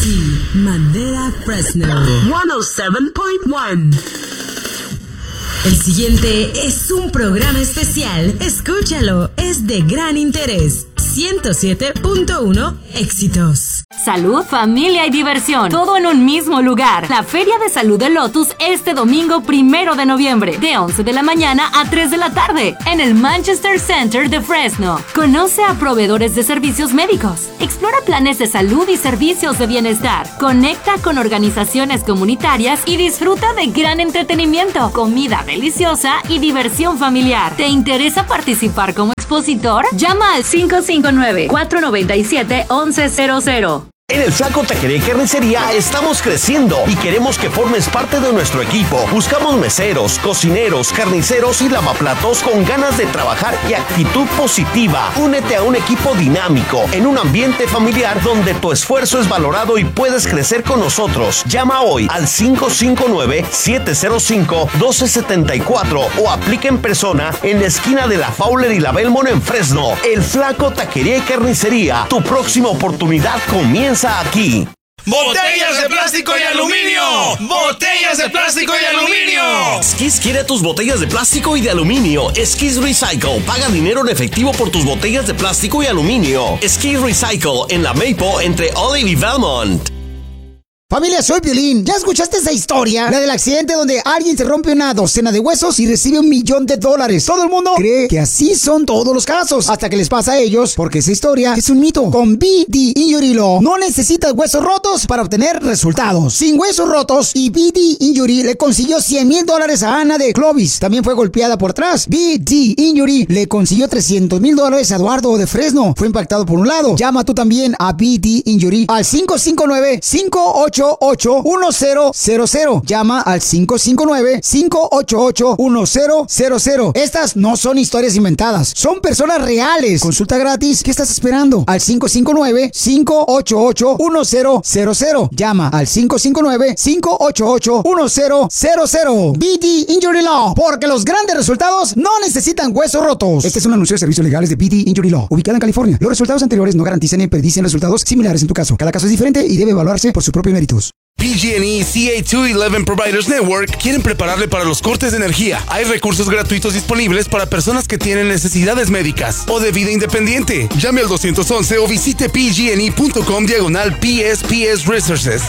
Madera Fresno 107.1. El siguiente es un programa especial. Escúchalo, es de gran interés. 107.1 Éxitos. Salud, familia y diversión, todo en un mismo lugar. La Feria de Salud de Lotus este domingo 1 de noviembre, de 11 de la mañana a 3 de la tarde, en el Manchester Center de Fresno. Conoce a proveedores de servicios médicos, explora planes de salud y servicios de bienestar, conecta con organizaciones comunitarias y disfruta de gran entretenimiento, comida deliciosa y diversión familiar. ¿Te interesa participar como expositor? Llama al 559-497-1100. En el Flaco Taquería y Carnicería estamos creciendo y queremos que formes parte de nuestro equipo. Buscamos meseros, cocineros, carniceros y lavaplatos con ganas de trabajar y actitud positiva. Únete a un equipo dinámico, en un ambiente familiar donde tu esfuerzo es valorado y puedes crecer con nosotros. Llama hoy al 559-705-1274 o aplica en persona en la esquina de la Fowler y la Belmont en Fresno. El Flaco Taquería y Carnicería. Tu próxima oportunidad comienza aquí. ¡Botellas de plástico y aluminio! ¡Botellas de plástico y aluminio! Skis quiere tus botellas de plástico y de aluminio. Skis Recycle. Paga dinero en efectivo por tus botellas de plástico y aluminio. Skis Recycle en la Maple entre Olive y Belmont. Familia, soy Piolín. ¿Ya escuchaste esa historia? La del accidente donde alguien se rompe una docena de huesos y recibe $1 millón. Todo el mundo cree que así son todos los casos, hasta que les pasa a ellos, porque esa historia es un mito. Con BD Injury Law no necesitas huesos rotos para obtener resultados. Sin huesos rotos, y BD Injury le consiguió $100,000 a Ana de Clovis. También fue golpeada por atrás. BD Injury le consiguió $300,000 a Eduardo de Fresno. Fue impactado por un lado. Llama tú también a BD Injury al 559-58 588-1000. Llama al 559-588-1000. Estas no son historias inventadas, son personas reales. Consulta gratis. ¿Qué estás esperando? Al 559-588-1000. Llama al 559-588-1000. BD Injury Law, porque los grandes resultados no necesitan huesos rotos. Este es un anuncio de servicios legales de BD Injury Law, ubicada en California. Los resultados anteriores no garantizan ni predicen resultados similares en tu caso. Cada caso es diferente y debe evaluarse por su propio mérito. PG&E CA211 Providers Network quieren prepararle para los cortes de energía. Hay recursos gratuitos disponibles para personas que tienen necesidades médicas o de vida independiente. Llame al 211 o visite pgne.com/PSPS Resources.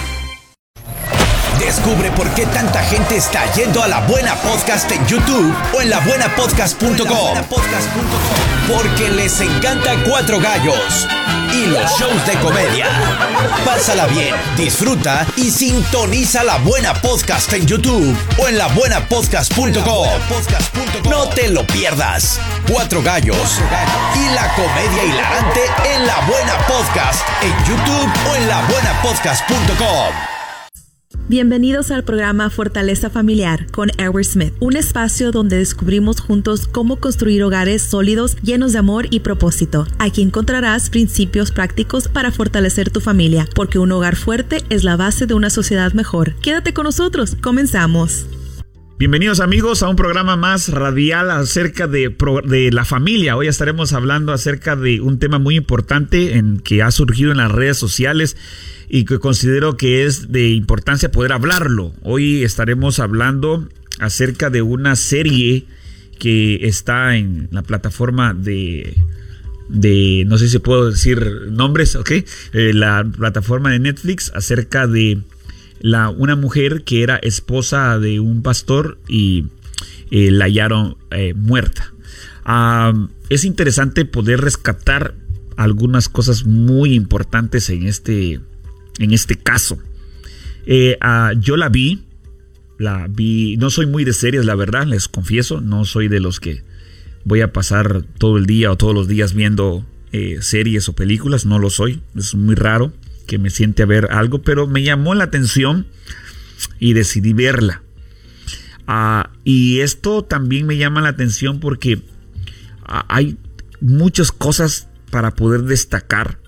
Descubre por qué tanta gente está yendo a La Buena Podcast en YouTube o en labuenapodcast.com. Porque les encanta Cuatro Gallos y los shows de comedia. Pásala bien, disfruta y sintoniza La Buena Podcast en YouTube o en labuenapodcast.com. No te lo pierdas. Cuatro Gallos y la comedia hilarante en La Buena Podcast en YouTube o en labuenapodcast.com. Bienvenidos al programa Fortaleza Familiar con Edward Smith, un espacio donde descubrimos juntos cómo construir hogares sólidos, llenos de amor y propósito. Aquí encontrarás principios prácticos para fortalecer tu familia, porque un hogar fuerte es la base de una sociedad mejor. Quédate con nosotros, comenzamos. Bienvenidos amigos a un programa más radial acerca de la familia. Hoy estaremos hablando acerca de un tema muy importante que ha surgido en las redes sociales y que considero que es de importancia poder hablarlo. Hoy estaremos hablando acerca de una serie que está en la plataforma de no sé si puedo decir nombres, ¿ok? La plataforma de Netflix, acerca de una mujer que era esposa de un pastor y la hallaron muerta. Es interesante poder rescatar algunas cosas muy importantes en este caso. Yo la vi, no soy muy de series, la verdad, les confieso, no soy de los que voy a pasar todo el día o todos los días viendo series o películas, no lo soy, es muy raro que me siente a ver algo, pero me llamó la atención y decidí verla. Y esto también me llama la atención porque hay muchas cosas para poder destacar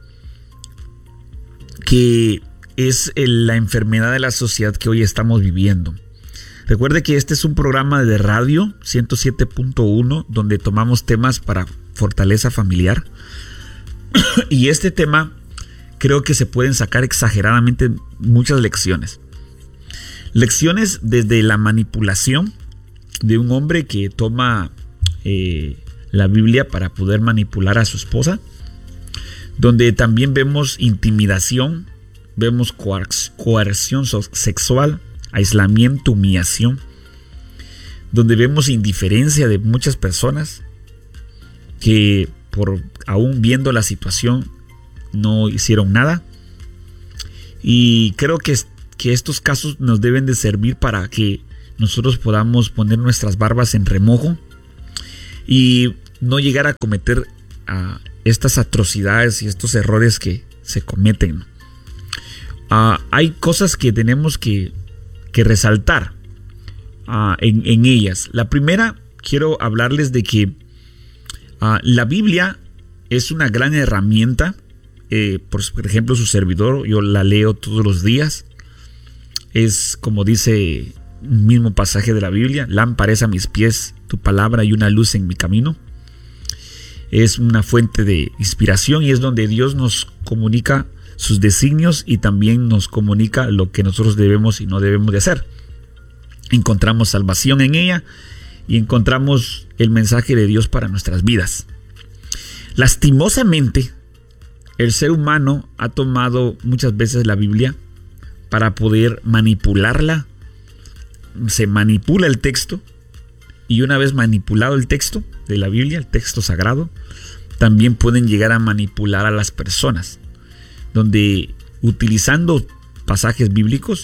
que es la enfermedad de la sociedad que hoy estamos viviendo. Recuerde que este es un programa de radio 107.1 donde tomamos temas para fortaleza familiar. Y este tema creo que se pueden sacar exageradamente muchas lecciones. Lecciones desde la manipulación de un hombre que toma la Biblia para poder manipular a su esposa, donde también vemos intimidación, vemos coerción sexual, aislamiento, humillación, donde vemos indiferencia de muchas personas que aún viendo la situación no hicieron nada. Y creo que estos casos nos deben de servir para que nosotros podamos poner nuestras barbas en remojo y no llegar a cometer estas atrocidades y estos errores que se cometen. Hay cosas que tenemos que resaltar en ellas. La primera, quiero hablarles de que la Biblia es una gran herramienta. Por ejemplo, su servidor, yo la leo todos los días. Es como dice un mismo pasaje de la Biblia: lámpara es a mis pies tu palabra y una luz en mi camino. Es una fuente de inspiración y es donde Dios nos comunica sus designios y también nos comunica lo que nosotros debemos y no debemos de hacer. Encontramos salvación en ella y encontramos el mensaje de Dios para nuestras vidas. Lastimosamente, el ser humano ha tomado muchas veces la Biblia para poder manipularla. Se manipula el texto, y una vez manipulado el texto de la Biblia, el texto sagrado, también pueden llegar a manipular a las personas, donde utilizando pasajes bíblicos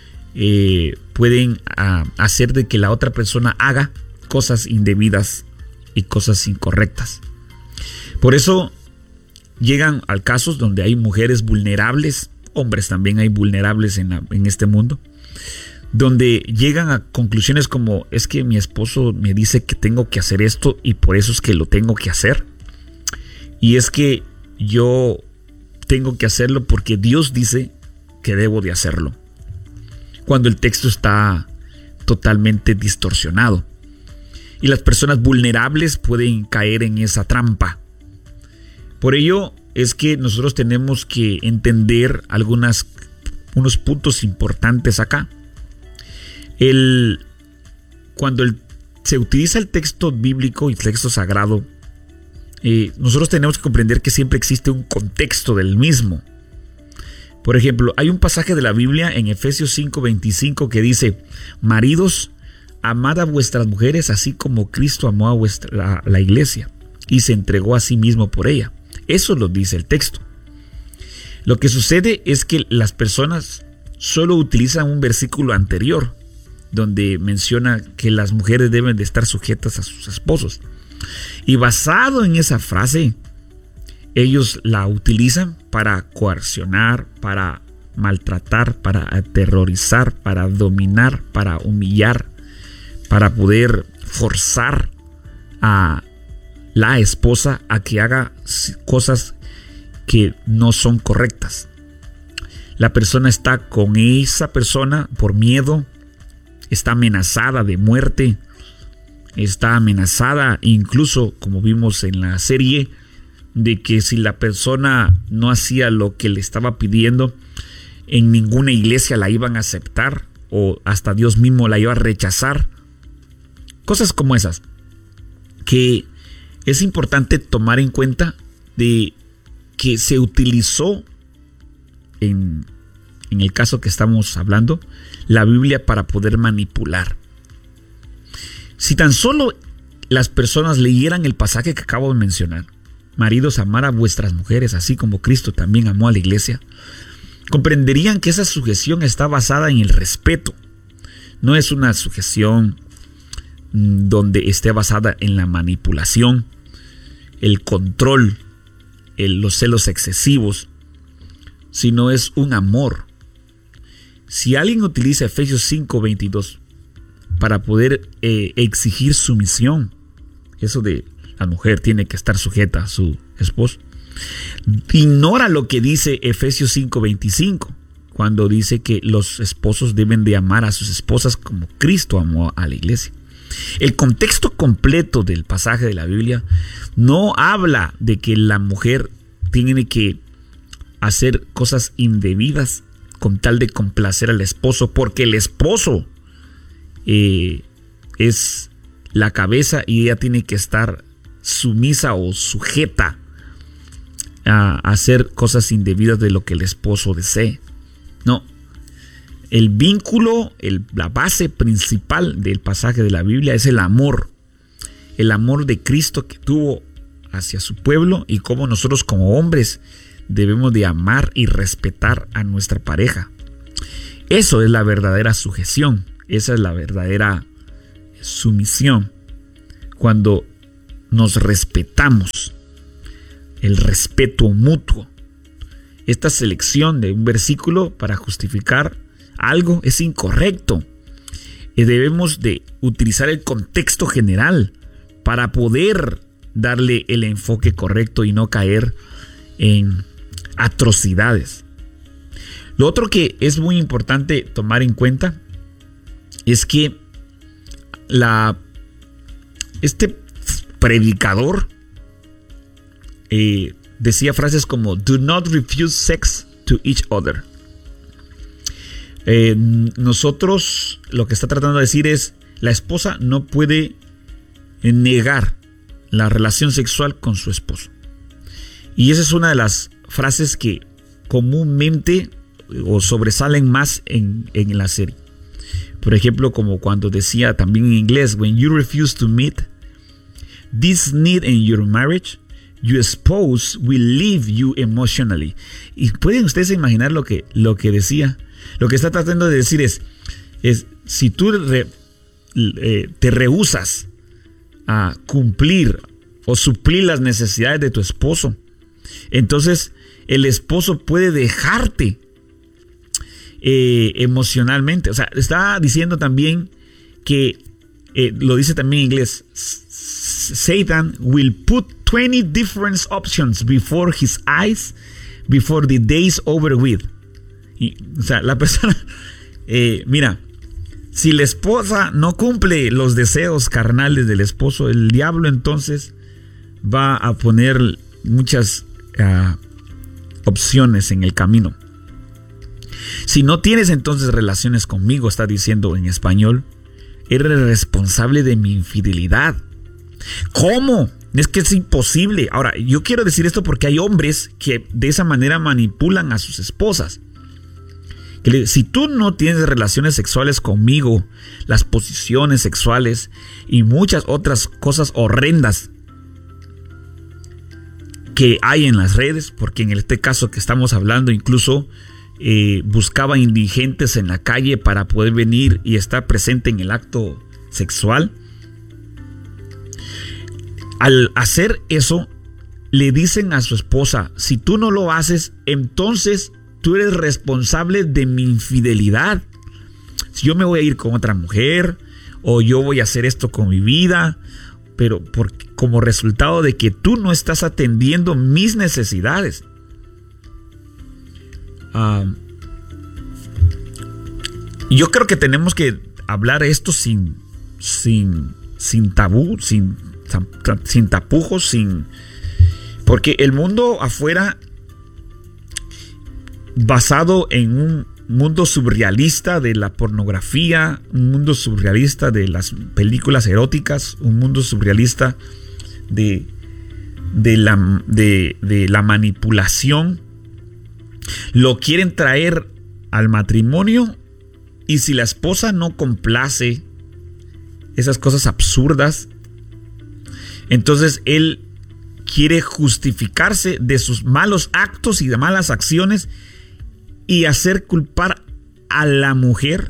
pueden hacer de que la otra persona haga cosas indebidas y cosas incorrectas. Por eso llegan a casos donde hay mujeres vulnerables, hombres también hay vulnerables en este mundo, donde llegan a conclusiones como: es que mi esposo me dice que tengo que hacer esto y por eso es que lo tengo que hacer, y es que yo tengo que hacerlo porque Dios dice que debo de hacerlo, cuando el texto está totalmente distorsionado. Y las personas vulnerables pueden caer en esa trampa. Por ello es que nosotros tenemos que entender unos puntos importantes acá. Cuando se utiliza el texto bíblico y el texto sagrado, nosotros tenemos que comprender que siempre existe un contexto del mismo. Por ejemplo, hay un pasaje de la Biblia en Efesios 5:25 que dice: maridos, amad a vuestras mujeres así como Cristo amó a la iglesia y se entregó a sí mismo por ella. Eso lo dice el texto. Lo que sucede es que las personas solo utilizan un versículo anterior donde menciona que las mujeres deben de estar sujetas a sus esposos, y basado en esa frase ellos la utilizan para coercionar, para maltratar, para aterrorizar, para dominar, para humillar, para poder forzar a la esposa a que haga cosas que no son correctas. La persona está con esa persona por miedo, está amenazada de muerte, está amenazada incluso, como vimos en la serie, de que si la persona no hacía lo que le estaba pidiendo, en ninguna iglesia la iban a aceptar, o hasta Dios mismo la iba a rechazar. Cosas como esas, que es importante tomar en cuenta de que se utilizó en el caso que estamos hablando, la Biblia para poder manipular. Si tan solo las personas leyeran el pasaje que acabo de mencionar: maridos, amar a vuestras mujeres así como Cristo también amó a la iglesia, comprenderían que esa sujeción está basada en el respeto. No es una sujeción donde esté basada en la manipulación, el control, los celos excesivos, sino es un amor. Si alguien utiliza Efesios 5:22 para poder exigir sumisión, eso de la mujer tiene que estar sujeta a su esposo, ignora lo que dice Efesios 5:25, cuando dice que los esposos deben de amar a sus esposas como Cristo amó a la iglesia. El contexto completo del pasaje de la Biblia no habla de que la mujer tiene que hacer cosas indebidas con tal de complacer al esposo, porque el esposo es la cabeza y ella tiene que estar sumisa o sujeta a hacer cosas indebidas de lo que el esposo desee. No, el vínculo, la base principal del pasaje de la Biblia es el amor de Cristo que tuvo hacia su pueblo y cómo nosotros como hombres debemos de amar y respetar a nuestra pareja. Eso es la verdadera sujeción, esa es la verdadera sumisión, cuando nos respetamos, el respeto mutuo. Esta selección de un versículo para justificar algo es incorrecto. Debemos de utilizar el contexto general para poder darle el enfoque correcto y no caer en atrocidades. Lo otro que es muy importante tomar en cuenta es que este predicador decía frases como "Do not refuse sex to each other". Nosotros lo que está tratando de decir es: la esposa no puede negar la relación sexual con su esposo. Y esa es una de las frases que comúnmente o sobresalen más en la serie. Por ejemplo, como cuando decía también en inglés: "When you refuse to meet this need in your marriage, your spouse will leave you emotionally". Y pueden ustedes imaginar lo que decía. Lo que está tratando de decir es si tú te rehusas a cumplir o suplir las necesidades de tu esposo, entonces el esposo puede dejarte emocionalmente. O sea, está diciendo también que, lo dice también en inglés, Satan will put 20 different options before his eyes before the day's over with. O sea, la persona, mira, si la esposa no cumple los deseos carnales del esposo, el diablo entonces va a poner muchas opciones en el camino. Si no tienes entonces relaciones conmigo, está diciendo en español, eres responsable de mi infidelidad. ¿Cómo? Es que es imposible. Ahora, yo quiero decir esto porque hay hombres que de esa manera manipulan a sus esposas. Si tú no tienes relaciones sexuales conmigo, las posiciones sexuales y muchas otras cosas horrendas que hay en las redes, porque en este caso que estamos hablando incluso buscaba indigentes en la calle para poder venir y estar presente en el acto sexual. Al hacer eso, le dicen a su esposa: si tú no lo haces, entonces tú eres responsable de mi infidelidad. Si yo me voy a ir con otra mujer, o yo voy a hacer esto con mi vida, pero como resultado de que tú no estás atendiendo mis necesidades. Yo creo que tenemos que hablar esto sin tabú, sin tapujos, porque el mundo afuera, basado en un mundo surrealista de la pornografía, un mundo surrealista de las películas eróticas, un mundo surrealista de la manipulación, lo quieren traer al matrimonio, y si la esposa no complace esas cosas absurdas, entonces él quiere justificarse de sus malos actos y de malas acciones y hacer culpar a la mujer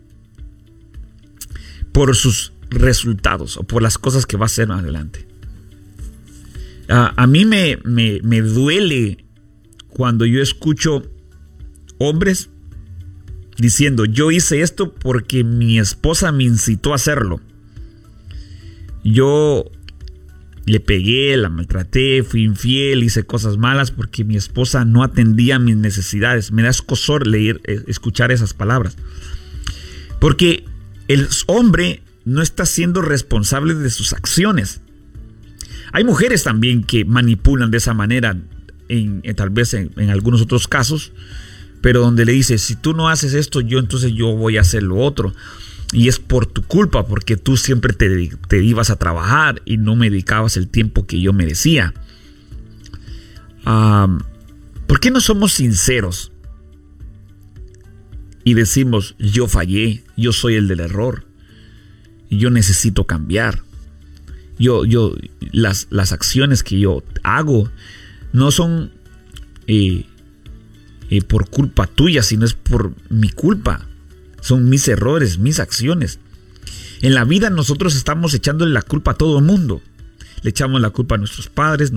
por sus resultados o por las cosas que va a hacer más adelante. A mí me duele cuando yo escucho hombres diciendo: yo hice esto porque mi esposa me incitó a hacerlo. Yo le pegué, la maltraté, fui infiel, hice cosas malas porque mi esposa no atendía mis necesidades. Me da escozor escuchar esas palabras, porque el hombre no está siendo responsable de sus acciones. Hay mujeres también que manipulan de esa manera. tal vez en algunos otros casos, pero donde le dice, si tú no haces esto, entonces yo voy a hacer lo otro. Y es por tu culpa, porque tú siempre te ibas a trabajar y no me dedicabas el tiempo que yo merecía. ¿Por qué no somos sinceros y decimos, yo fallé, yo soy el del error, yo necesito cambiar? Las acciones que yo hago no son por culpa tuya, sino es por mi culpa. Son mis errores, mis acciones. En la vida nosotros estamos echándole la culpa a todo el mundo. Le echamos la culpa a nuestros padres,